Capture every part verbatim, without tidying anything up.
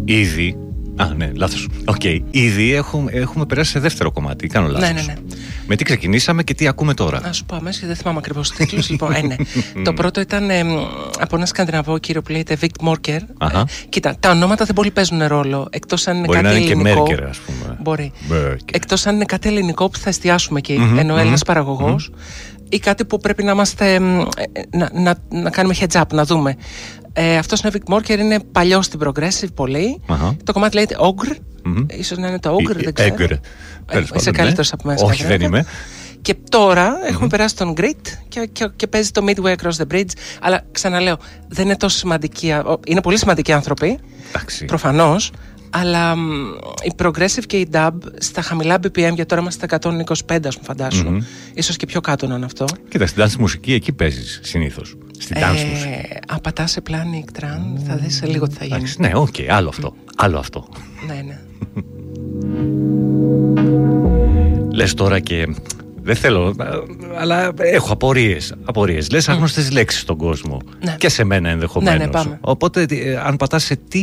ήδη. Α, ναι, λάθος. Οκ. Okay. Ήδη έχουμε, έχουμε περάσει σε δεύτερο κομμάτι. Κάνω λάθος. Ναι, ναι, ναι. Με τι ξεκινήσαμε και τι ακούμε τώρα. Να σου πω αμέσως, δεν θυμάμαι ακριβώς τους τίτλους. Λοιπόν, ε, ναι. Το πρώτο ήταν ε, από ένα σκανδιναβό κύριο που λέγεται Vic Morker. Ε, κοίτα, τα ονόματα δεν πολύ παίζουν ρόλο. Εκτός αν είναι μπορεί κάτι να είναι ελληνικό. Και Μέρκερ, ας πούμε. Μπορεί. Εκτός αν είναι κάτι ελληνικό που θα εστιάσουμε εκεί, mm-hmm, ενώ mm-hmm, Έλληνας παραγωγός. Mm-hmm. Ή κάτι που πρέπει να είμαστε. να, να, να κάνουμε heads up, να δούμε. Ε, αυτός είναι Vic Morker, είναι παλιός στην Progressive πολύ. Uh-huh. Το κομμάτι λέγεται Ogre. Mm-hmm. Ίσως να είναι το Ogre, δεν ξέρω. Ogre. Ε, είσαι καλύτερος από μέσα. Όχι, δεν είμαι. Και τώρα mm-hmm, έχουμε περάσει τον Grit και, και, και παίζει το Midway Across the Bridge. Αλλά ξαναλέω, δεν είναι τόσο σημαντικοί. Είναι πολύ σημαντικοί άνθρωποι. Προφανώς. Αλλά η Progressive και η Dub στα χαμηλά μπι πι εμ, για τώρα είμαστε στα εκατόν είκοσι πέντε, ας πούμε, φαντάσου. Mm-hmm. Ίσως και πιο κάτω να είναι αυτό. Κοίτα, στην dance μουσική εκεί παίζεις συνήθως. Στην dance ε, μουσική. Αν πατάς σε Panic Tran, θα δεις σε λίγο τι θα γίνει. Άξι, ναι, οκ, okay, άλλο αυτό. Mm. Άλλο αυτό. Ναι, ναι. Λες τώρα και. Δεν θέλω, αλλά έχω απορίες. απορίες. Λες άγνωστες mm. λέξεις στον κόσμο. Ναι. Και σε μένα ενδεχομένως. Ναι, ναι, πάμε. Οπότε, αν πατάς σε τι.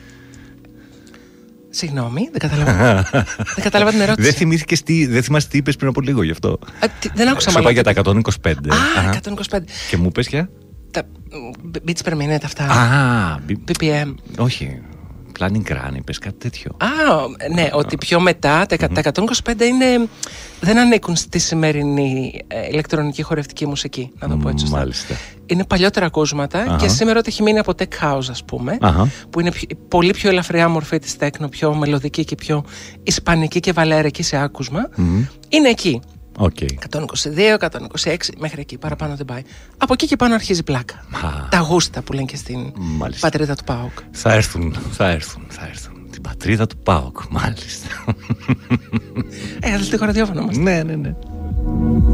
Συγγνώμη, δεν κατάλαβα. δεν κατάλαβα την ερώτηση. Δεν θυμήθηκες τι, δεν θυμάσαι τι είπες πριν από λίγο γι' αυτό. Α, τι, δεν άκουσα μάλλον. Σου είπα για τα εκατόν είκοσι πέντε. Α, εκατόν είκοσι πέντε. Και μου πες για. Τα beats per minute αυτά. Α, μπι πι εμ. Όχι. Planning Run, είπες κάτι τέτοιο. Α, ναι, ότι πιο μετά τα εκατόν είκοσι πέντε είναι, δεν ανήκουν στη σημερινή ηλεκτρονική χορευτική μουσική, να το πω έτσι σωστά. Μάλιστα. Είναι παλιότερα ακούσματα uh-huh. και σήμερα ότι έχει μείνει από tech house, ας πούμε, uh-huh. που είναι πιο, πολύ πιο ελαφριά μορφή της τέκνο, πιο μελωδική και πιο ισπανική και βαλερική σε άκουσμα. Uh-huh. Είναι εκεί. Okay. εκατόν είκοσι δύο, εκατόν είκοσι έξι, μέχρι εκεί, παραπάνω δεν πάει. Από εκεί και πάνω αρχίζει πλάκα. Ah. Τα γούστα που λένε και στην μάλιστα. Πατρίδα του ΠΑΟΚ. Θα έρθουν, θα έρθουν, θα έρθουν. Την πατρίδα του ΠΑΟΚ, μάλιστα. Ε, αθλητικό ραδιόφωνο μας. Ναι, ναι, ναι.